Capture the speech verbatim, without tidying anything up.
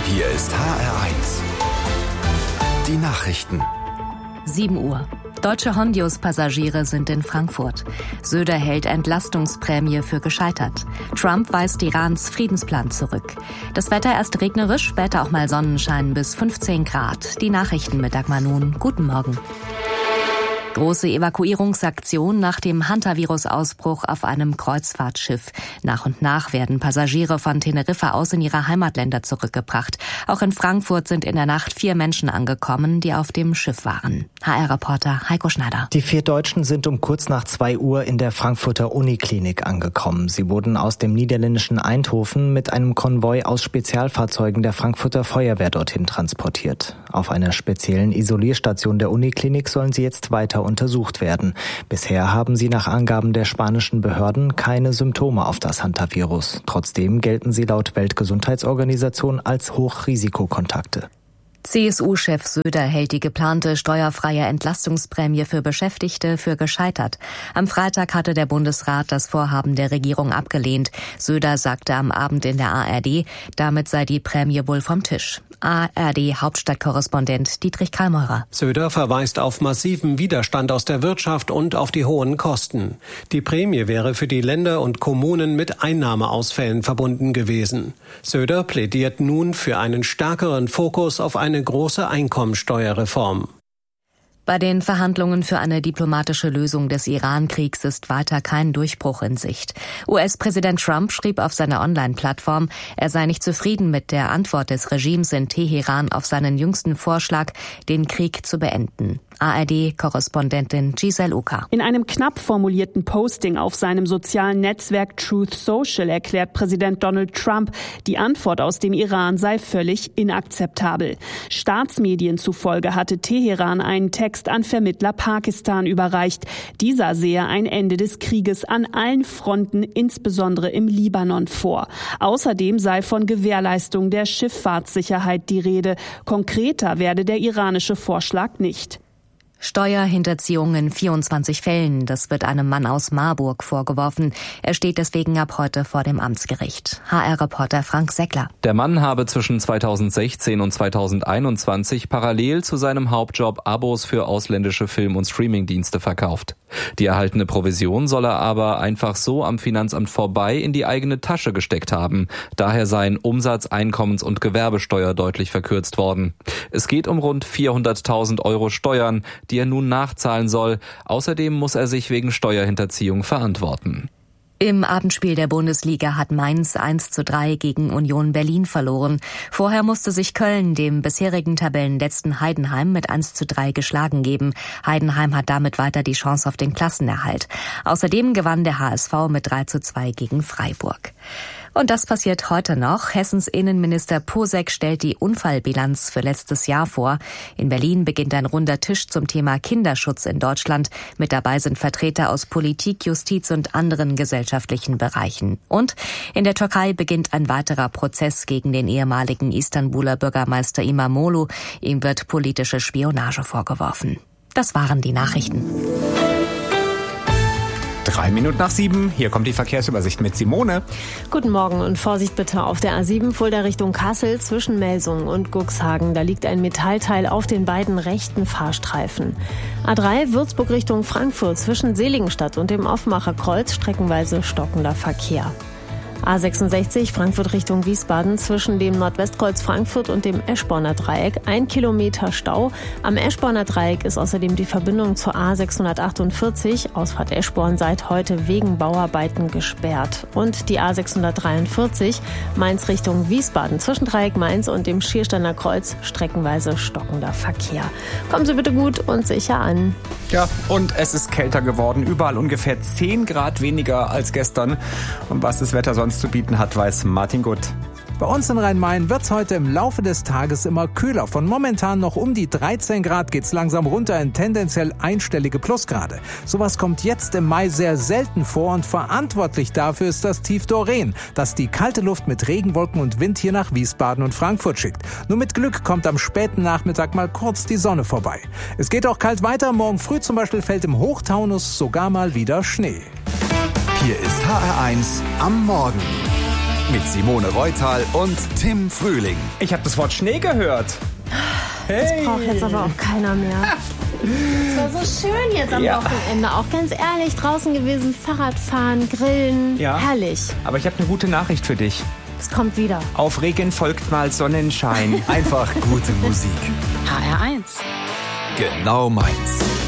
Hier ist H R eins. Die Nachrichten. sieben Uhr. Deutsche Hondius-Passagiere sind in Frankfurt. Söder hält Entlastungsprämie für gescheitert. Trump weist Irans Friedensplan zurück. Das Wetter erst regnerisch, später auch mal Sonnenschein bis fünfzehn Grad. Die Nachrichten mit Dagmar Nun. Guten Morgen. Große Evakuierungsaktion nach dem Hantavirus-Ausbruch auf einem Kreuzfahrtschiff. Nach und nach werden Passagiere von Teneriffa aus in ihre Heimatländer zurückgebracht. Auch in Frankfurt sind in der Nacht vier Menschen angekommen, die auf dem Schiff waren. H R-Reporter Heiko Schneider. Die vier Deutschen sind um kurz nach zwei Uhr in der Frankfurter Uniklinik angekommen. Sie wurden aus dem niederländischen Eindhoven mit einem Konvoi aus Spezialfahrzeugen der Frankfurter Feuerwehr dorthin transportiert. Auf einer speziellen Isolierstation der Uniklinik sollen sie jetzt weiter untersucht werden. Bisher haben sie nach Angaben der spanischen Behörden keine Symptome auf das Hantavirus. Trotzdem gelten sie laut Weltgesundheitsorganisation als Hochrisikokontakte. C S U-Chef Söder hält die geplante steuerfreie Entlastungsprämie für Beschäftigte für gescheitert. Am Freitag hatte der Bundesrat das Vorhaben der Regierung abgelehnt. Söder sagte am Abend in der A R D, damit sei die Prämie wohl vom Tisch. A R D-Hauptstadtkorrespondent Dietrich Kallmeurer. Söder verweist auf massiven Widerstand aus der Wirtschaft und auf die hohen Kosten. Die Prämie wäre für die Länder und Kommunen mit Einnahmeausfällen verbunden gewesen. Söder plädiert nun für einen stärkeren Fokus auf eine große Einkommensteuerreform. Bei den Verhandlungen für eine diplomatische Lösung des Iran-Kriegs ist weiter kein Durchbruch in Sicht. U S-Präsident Trump schrieb auf seiner Online-Plattform, er sei nicht zufrieden mit der Antwort des Regimes in Teheran auf seinen jüngsten Vorschlag, den Krieg zu beenden. A R D-Korrespondentin Giselle Uka. In einem knapp formulierten Posting auf seinem sozialen Netzwerk Truth Social erklärt Präsident Donald Trump, die Antwort aus dem Iran sei völlig inakzeptabel. Staatsmedien zufolge hatte Teheran einen Text an Vermittler Pakistan überreicht. Dieser sehe ein Ende des Krieges an allen Fronten, insbesondere im Libanon, vor. Außerdem sei von Gewährleistung der Schifffahrtssicherheit die Rede. Konkreter werde der iranische Vorschlag nicht. Steuerhinterziehung in vierundzwanzig Fällen, das wird einem Mann aus Marburg vorgeworfen. Er steht deswegen ab heute vor dem Amtsgericht. H R-Reporter Frank Seckler. Der Mann habe zwischen zweitausendsechzehn und zweitausendeinundzwanzig parallel zu seinem Hauptjob Abos für ausländische Film- und Streamingdienste verkauft. Die erhaltene Provision soll er aber einfach so am Finanzamt vorbei in die eigene Tasche gesteckt haben. Daher seien Umsatz-, Einkommens- und Gewerbesteuer deutlich verkürzt worden. Es geht um rund vierhunderttausend Euro Steuern, die er nun nachzahlen soll. Außerdem muss er sich wegen Steuerhinterziehung verantworten. Im Abendspiel der Bundesliga hat Mainz eins zu drei gegen Union Berlin verloren. Vorher musste sich Köln dem bisherigen Tabellenletzten Heidenheim mit eins zu drei geschlagen geben. Heidenheim hat damit weiter die Chance auf den Klassenerhalt. Außerdem gewann der H S V mit drei zu zwei gegen Freiburg. Und das passiert heute noch. Hessens Innenminister Posek stellt die Unfallbilanz für letztes Jahr vor. In Berlin beginnt ein runder Tisch zum Thema Kinderschutz in Deutschland. Mit dabei sind Vertreter aus Politik, Justiz und anderen gesellschaftlichen Bereichen. Und in der Türkei beginnt ein weiterer Prozess gegen den ehemaligen Istanbuler Bürgermeister İmamoğlu. Ihm wird politische Spionage vorgeworfen. Das waren die Nachrichten. Drei Minuten nach sieben, hier kommt die Verkehrsübersicht mit Simone. Guten Morgen und Vorsicht bitte auf der A sieben Fulda Richtung Kassel zwischen Melsungen und Cuxhagen. Da liegt ein Metallteil auf den beiden rechten Fahrstreifen. A drei Würzburg Richtung Frankfurt zwischen Seligenstadt und dem Offenbacher Kreuz streckenweise stockender Verkehr. A sechsundsechzig Frankfurt Richtung Wiesbaden zwischen dem Nordwestkreuz Frankfurt und dem Eschborner Dreieck. Ein Kilometer Stau. Am Eschborner Dreieck ist außerdem die Verbindung zur A sechshundertachtundvierzig, Ausfahrt Eschborn, seit heute wegen Bauarbeiten gesperrt. Und die A sechshundertdreiundvierzig Mainz Richtung Wiesbaden zwischen Dreieck Mainz und dem Schiersteiner Kreuz streckenweise stockender Verkehr. Kommen Sie bitte gut und sicher an. Ja, und es ist kälter geworden. Überall ungefähr zehn Grad weniger als gestern. Und was das Wetter sonst zu bieten hat, weiß Martin Gutt. Bei uns in Rhein-Main wird's heute im Laufe des Tages immer kühler. Von momentan noch um die dreizehn Grad geht's langsam runter in tendenziell einstellige Plusgrade. Sowas kommt jetzt im Mai sehr selten vor und verantwortlich dafür ist das Tief Doreen, das die kalte Luft mit Regenwolken und Wind hier nach Wiesbaden und Frankfurt schickt. Nur mit Glück kommt am späten Nachmittag mal kurz die Sonne vorbei. Es geht auch kalt weiter. Morgen früh zum Beispiel fällt im Hochtaunus sogar mal wieder Schnee. Hier ist H R eins am Morgen. Mit Simone Reutal und Tim Frühling. Ich habe das Wort Schnee gehört. Hey. Das braucht jetzt aber auch keiner mehr. Es war so schön jetzt am ja. Wochenende. Auch ganz ehrlich, draußen gewesen, Fahrradfahren, Grillen. Ja. Herrlich. Aber ich habe eine gute Nachricht für dich. Es kommt wieder. Auf Regen folgt mal Sonnenschein. Einfach gute Musik. H R eins. Genau meins.